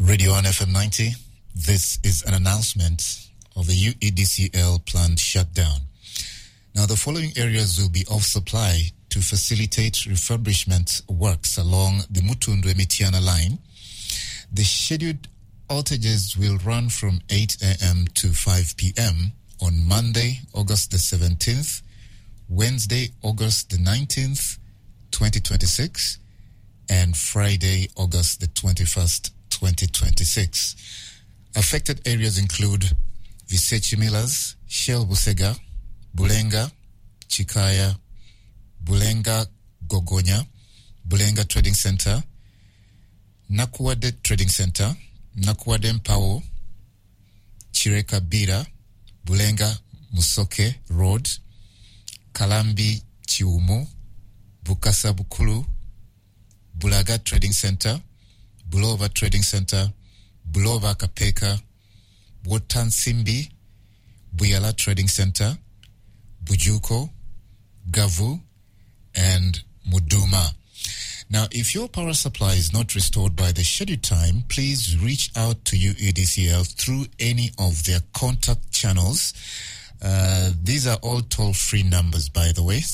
Radio on FM 90. This is an announcement of the UEDCL planned shutdown. Now, the following areas will be off supply to facilitate refurbishment works along the Mutundwe-Mitiana line. The scheduled outages will run from 8 a.m. to 5 p.m. on Monday, August the 17th, Wednesday, August the 19th, 2026, and Friday, August the 21st, 2026. Affected areas include Visechi Millers, Shell Busega, Bulenga, Chikaya, Bulenga Gogonya, Bulenga Trading Center, Nakuade Trading Center, Nakuade Mpao, Chireka Bira, Bulenga Musoke Road, Kalambi Chiumu, Bukasa Bukulu, Bulaga Trading Center, Bulova Trading Center, Bulova Kapeka, Wotan Simbi, Buyala Trading Center, Bujuko, Gavu, and Muduma. Now, if your power supply is not restored by the scheduled time, please reach out to UEDCL through any of their contact channels. These are all toll-free numbers, by the way.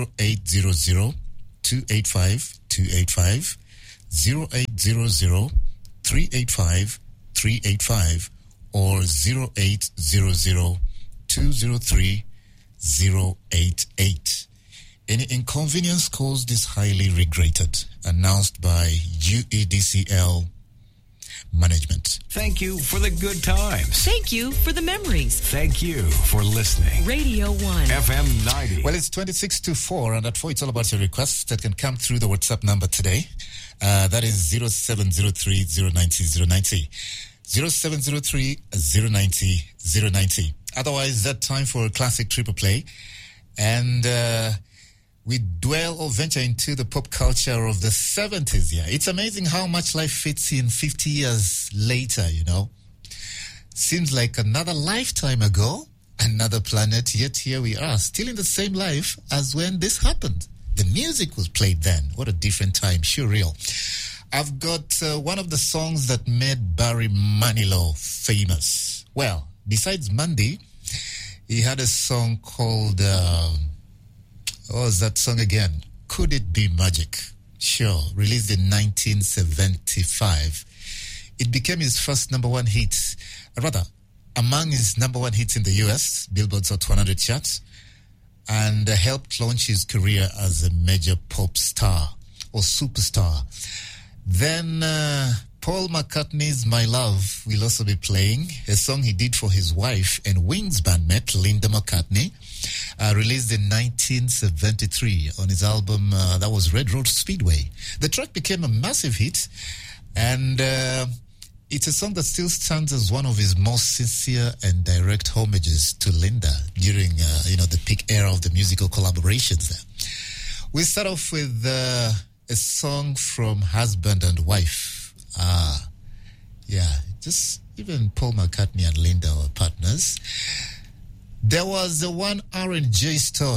0800-285-285, 0800-385-385, or 0800-203-088. Any inconvenience caused is highly regretted. Announced by UEDCL Management. Thank you for the good times. Thank you for the memories. Thank you for listening. Radio 1. FM 90. Well, it's 26 to 4, and at 4, it's all about your requests that can come through the WhatsApp number today. That is 0703-090-090. 0703-090-090. Otherwise, that time for a classic triple play. And we dwell or venture into the pop culture of the 70s. Yeah, it's amazing how much life fits in 50 years later, you know. Seems like another lifetime ago, another planet, yet here we are, still in the same life as when this happened. The music was played then. What a different time, sure real. I've got one of the songs that made Barry Manilow famous. Well, besides Mandy, he had a song called... what was that song again? Could It Be Magic? Sure, released in 1975. It became his first number one hit, among his number one hits in the US, Billboard's Hot 100 charts, and helped launch his career as a major pop star or superstar. Then Paul McCartney's My Love will also be playing, a song he did for his wife and Wings bandmate Linda McCartney, released in 1973 on his album that was Red Road Speedway. The track became a massive hit, and it's a song that still stands as one of his most sincere and direct homages to Linda during the peak era of the musical collaborations there. We start off with a song from Husband and Wife. Just even Paul McCartney and Linda were partners. There was the one Aaron J. Stone.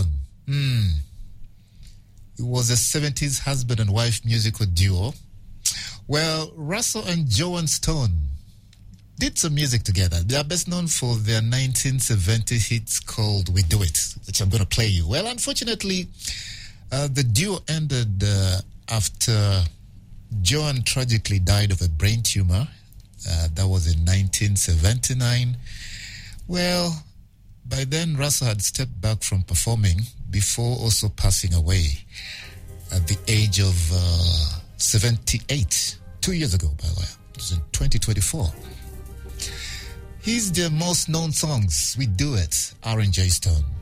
It was a 70s husband and wife musical duo. Well, Russell and Joan Stone did some music together. They are best known for their 1970 hits called We Do It, which I'm going to play you. Well, unfortunately, the duo ended after Joan tragically died of a brain tumor. That was in 1979. Well, by then, Russell had stepped back from performing before also passing away at the age of 78, 2 years ago, by the way. It was in 2024. Here's their most known songs, We Do It, Aaron J. Stone.